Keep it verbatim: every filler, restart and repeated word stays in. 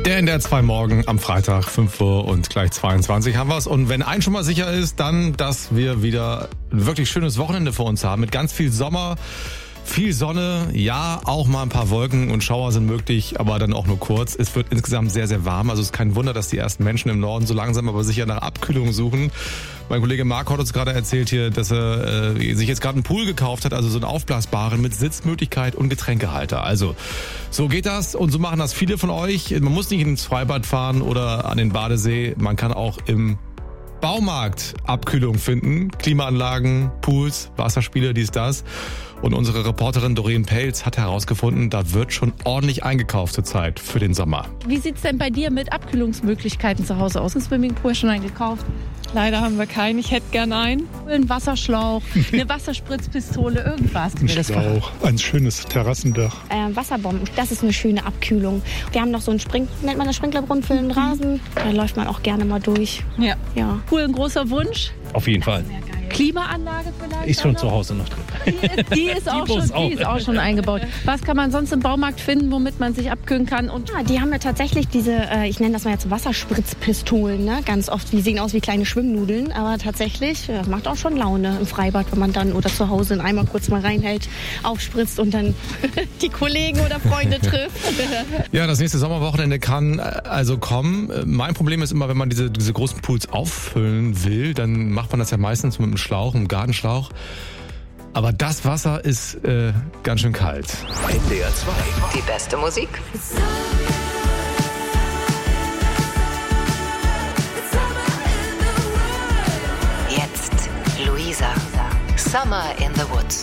Der N D R zwei Morgen am Freitag, fünf Uhr und gleich zweiundzwanzig haben wir's. Und wenn ein schon mal sicher ist, dann, dass wir wieder ein wirklich schönes Wochenende vor uns haben mit ganz viel Sommer, viel Sonne, ja, auch mal ein paar Wolken und Schauer sind möglich, aber dann auch nur kurz. Es wird insgesamt sehr, sehr warm. Also es ist kein Wunder, dass die ersten Menschen im Norden so langsam aber sicher nach Abkühlung suchen. Mein Kollege Marc hat uns gerade erzählt hier, dass er äh, sich jetzt gerade einen Pool gekauft hat, also so einen aufblasbaren mit Sitzmöglichkeit und Getränkehalter. Also so geht das und so machen das viele von euch. Man muss nicht ins Freibad fahren oder an den Badesee. Man kann auch im Baumarkt Abkühlung finden. Klimaanlagen, Pools, Wasserspiele, dies, das. Und unsere Reporterin Doreen Pelz hat herausgefunden, da wird schon ordentlich eingekauft zurzeit für den Sommer. Wie sieht's denn bei dir mit Abkühlungsmöglichkeiten zu Hause aus? Ein Swimmingpool schon eingekauft? Leider haben wir keinen. Ich hätte gern einen. Ein Wasserschlauch, eine Wasserspritzpistole, irgendwas. Ein Schlauch, ein schönes Terrassendach. Äh, Wasserbomben, das ist eine schöne Abkühlung. Wir haben noch so einen Spring, nennt man das Sprinklerbrunnen für den Rasen. Da läuft man auch gerne mal durch. Ja. Ja. Pool, ein großer Wunsch. Auf jeden Fall. Klimaanlage vielleicht? Ist schon auch zu Hause noch drin. Die, die, ist, auch schon, auch. die ist auch schon eingebaut. Was kann man sonst im Baumarkt finden, womit man sich abkühlen kann? Und Ja, die haben ja tatsächlich diese, äh, ich nenne das mal jetzt Wasserspritzpistolen, ne? Ganz oft, die sehen aus wie kleine Schwimmnudeln, aber tatsächlich äh, macht auch schon Laune im Freibad, wenn man dann oder zu Hause einen Eimer kurz mal reinhält, aufspritzt und dann die Kollegen oder Freunde trifft. Ja, das nächste Sommerwochenende kann äh, also kommen. Äh, Mein Problem ist immer, wenn man diese, diese großen Pools auffüllen will, dann macht man das ja meistens mit einem Schlauch, einem Gartenschlauch. Aber das Wasser ist äh, ganz schön kalt. N D R zwei. Die beste Musik jetzt. Luisa. Summer in the Woods.